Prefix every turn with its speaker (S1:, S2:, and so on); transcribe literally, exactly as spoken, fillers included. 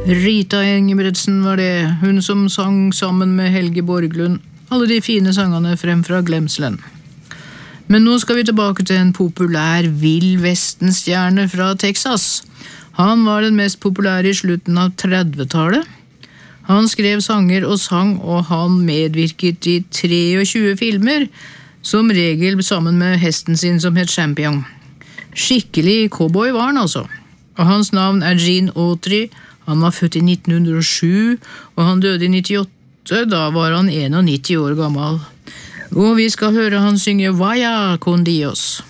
S1: Rita Engebretsen var det, hun som sang sammen med Helge Borglund, alle de fine sangene frem fra glemselen. Men nå skal vi tilbake til en populær Vill-Vesten-stjerne fra Texas. Han var den mest populære i slutten av trettitallet. Han skrev sanger og sang, og han medvirket i tjuetre filmer, som regel sammen med hesten sin som het Champion. Skikkelig cowboy var han altså. Og hans navn er Gene Autry. Han var født i nitten hundre og sju, og han døde i nittiåtte, da var han nittien år gammel. Og vi skal høre han synge Vaya con Dios.